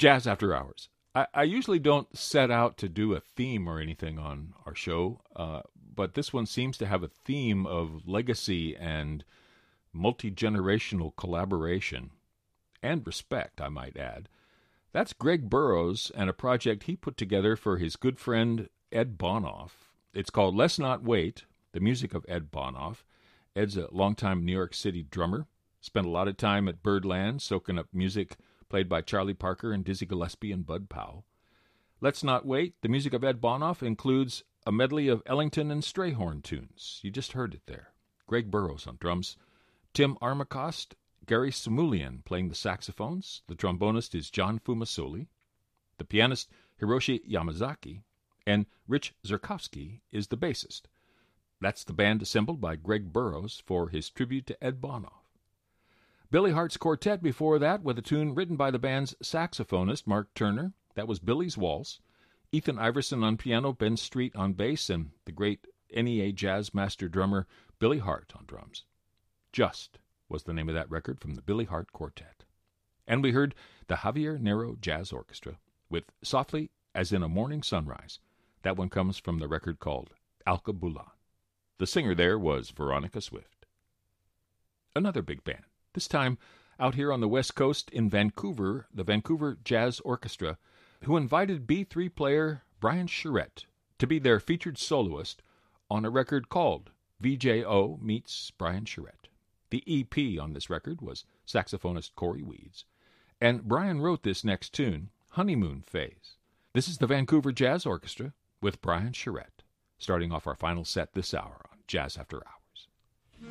Jazz After Hours. I usually don't set out to do a theme or anything on our show, but this one seems to have a theme of legacy and multi-generational collaboration and respect, I might add. That's Greg Burrows and a project he put together for his good friend Ed Bonoff. It's called Let's Not Wait, the music of Ed Bonoff. Ed's a longtime New York City drummer, spent a lot of time at Birdland soaking up music played by Charlie Parker and Dizzy Gillespie and Bud Powell. Let's Not Wait, the music of Ed Bonoff, includes a medley of Ellington and Strayhorn tunes. You just heard it there. Greg Burrows on drums, Tim Armacost, Gary Samulian playing the saxophones. The trombonist is John Fumasoli. The pianist, Hiroshi Yamazaki. And Rich Zerkowski is the bassist. That's the band assembled by Greg Burrows for his tribute to Ed Bonoff. Billy Hart's quartet before that with a tune written by the band's saxophonist, Mark Turner. That was Billy's Waltz. Ethan Iverson on piano, Ben Street on bass, and the great NEA jazz master drummer Billy Hart on drums. Just was the name of that record from the Billy Hart Quartet. And we heard the Javier Nero Jazz Orchestra with Softly as in a Morning Sunrise. That one comes from the record called Alkebulan. The singer there was Veronica Swift. Another big band, this time out here on the West Coast in Vancouver, the Vancouver Jazz Orchestra, who invited B3 player Brian Charette to be their featured soloist on a record called VJO Meets Brian Charette. The EP on this record was saxophonist Corey Weeds, and Brian wrote this next tune, Honeymoon Phase. This is the Vancouver Jazz Orchestra with Brian Charette, starting off our final set this hour on Jazz After Hours.